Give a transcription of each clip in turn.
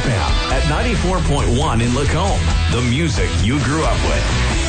FM at 94.1 in Lacombe. The music you grew up with.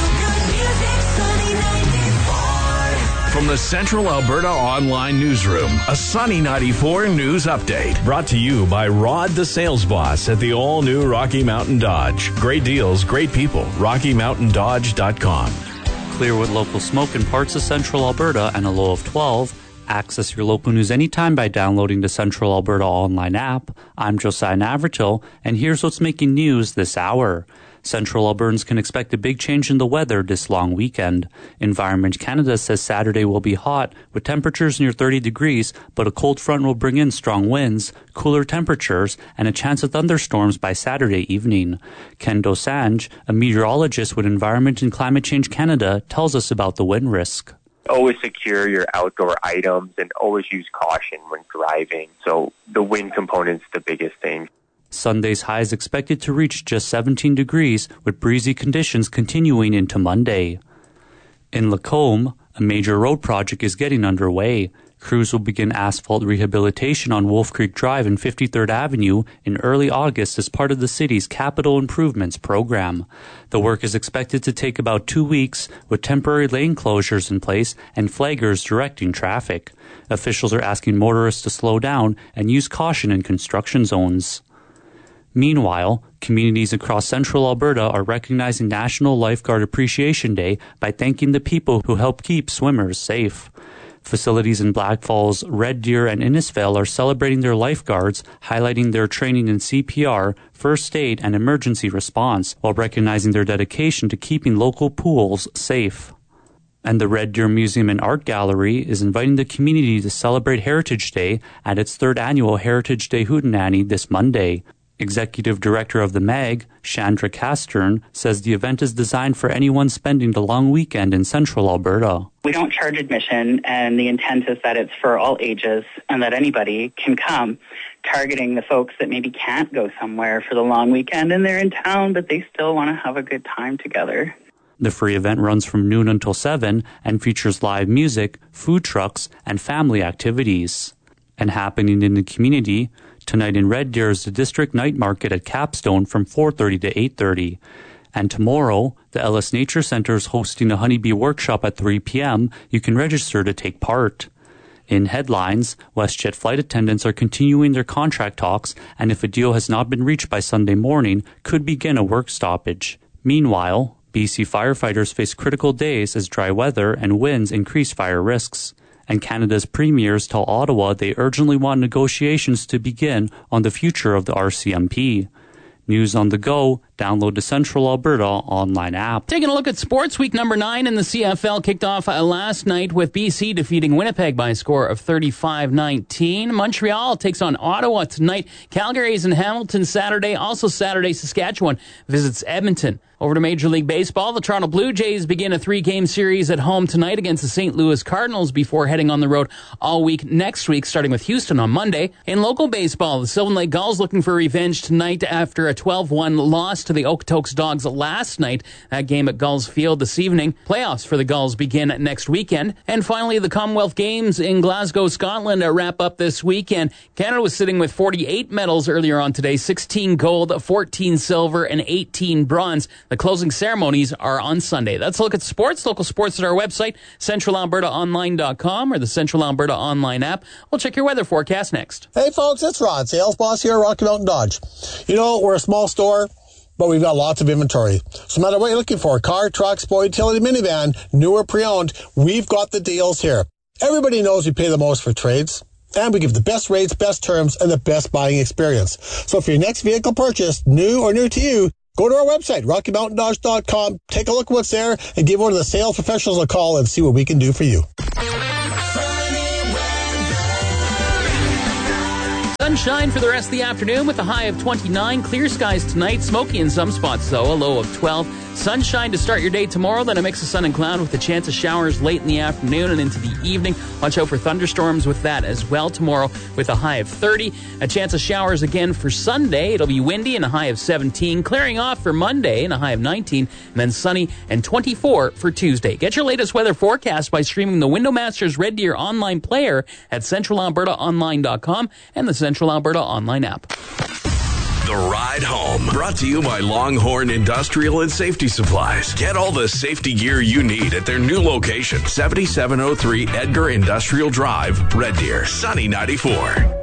From the Central Alberta Online Newsroom, a Sunny 94 news update. Brought to you by Rod the Sales Boss at the all-new Rocky Mountain Dodge. Great deals, great people. RockyMountainDodge.com. Clear with local smoke in parts of Central Alberta and a low of 12. Access your local news anytime by downloading the Central Alberta Online app. I'm Josiah Navratil, and here's what's making news this hour. Central Albertans can expect a big change in the weather this long weekend. Environment Canada says Saturday will be hot, with temperatures near 30 degrees, but a cold front will bring in strong winds, cooler temperatures, and a chance of thunderstorms by Saturday evening. Ken Dosange, a meteorologist with Environment and Climate Change Canada, tells us about the wind risk. Always secure your outdoor items and always use caution when driving. So the wind component's the biggest thing. Sunday's high is expected to reach just 17 degrees, with breezy conditions continuing into Monday. In Lacombe, a major road project is getting underway. Crews will begin asphalt rehabilitation on Wolf Creek Drive and 53rd Avenue in early August as part of the city's capital improvements program. The work is expected to take about 2 weeks, with temporary lane closures in place and flaggers directing traffic. Officials are asking motorists to slow down and use caution in construction zones. Meanwhile, communities across Central Alberta are recognizing National Lifeguard Appreciation Day by thanking the people who help keep swimmers safe. Facilities in Black Falls, Red Deer, and Innisfail are celebrating their lifeguards, highlighting their training in CPR, first aid, and emergency response, while recognizing their dedication to keeping local pools safe. And the Red Deer Museum and Art Gallery is inviting the community to celebrate Heritage Day at its third annual Heritage Day Hootenanny this Monday. Executive Director of the MAG, Chandra Castern, says the event is designed for anyone spending the long weekend in Central Alberta. We don't charge admission, and the intent is that it's for all ages and that anybody can come, targeting the folks that maybe can't go somewhere for the long weekend and they're in town, but they still want to have a good time together. The free event runs from noon until 7 and features live music, food trucks, and family activities. And happening in the community, tonight in Red Deer is the District Night Market at Capstone from 4:30 to 8:30. And tomorrow, the Ellis Nature Center is hosting a honeybee workshop at 3 p.m. You can register to take part. In headlines, WestJet flight attendants are continuing their contract talks, and if a deal has not been reached by Sunday morning, could begin a work stoppage. Meanwhile, BC firefighters face critical days as dry weather and winds increase fire risks. And Canada's premiers tell Ottawa they urgently want negotiations to begin on the future of the RCMP. News on the go, download the Central Alberta Online app. Taking a look at sports, week number 9 in the CFL kicked off last night with BC defeating Winnipeg by a score of 35-19. Montreal takes on Ottawa tonight. Calgary is in Hamilton Saturday. Also Saturday, Saskatchewan visits Edmonton. Over to Major League Baseball, the Toronto Blue Jays begin a 3-game series at home tonight against the St. Louis Cardinals before heading on the road all week next week, starting with Houston on Monday. In local baseball, the Sylvan Lake Gulls looking for revenge tonight after a 12-1 loss to the Okotoks Dogs last night. That game at Gulls Field this evening. Playoffs for the Gulls begin next weekend. And finally, the Commonwealth Games in Glasgow, Scotland wrap up this weekend. Canada was sitting with 48 medals earlier on today, 16 gold, 14 silver, and 18 bronze. The closing ceremonies are on Sunday. That's a look at sports. Local sports at our website, centralalbertaonline.com or the Central Alberta Online app. We'll check your weather forecast next. Hey folks, it's Rod, sales boss here at Rocky Mountain Dodge. You know, we're a small store, but we've got lots of inventory. So no matter what you're looking for, car, truck, sport, utility, minivan, new or pre-owned, we've got the deals here. Everybody knows we pay the most for trades, and we give the best rates, best terms, and the best buying experience. So for your next vehicle purchase, new or new to you, go to our website, RockyMountainDodge.com, take a look at what's there, and give one of the sales professionals a call and see what we can do for you. Sunshine for the rest of the afternoon with a high of 29. Clear skies tonight. Smoky in some spots, though. A low of 12. Sunshine to start your day tomorrow, then a mix of sun and cloud with a chance of showers late in the afternoon and into the evening. Watch out for thunderstorms with that as well tomorrow with a high of 30. A chance of showers again for Sunday. It'll be windy and a high of 17. Clearing off for Monday and a high of 19. And then sunny and 24 for Tuesday. Get your latest weather forecast by streaming the Windowmasters Red Deer online player at centralalbertaonline.com and the Central Alberta Online app. The Ride Home, brought to you by Longhorn Industrial and Safety Supplies. Get all the safety gear you need at their new location, 7703 Edgar Industrial Drive, Red Deer, Sunny 94.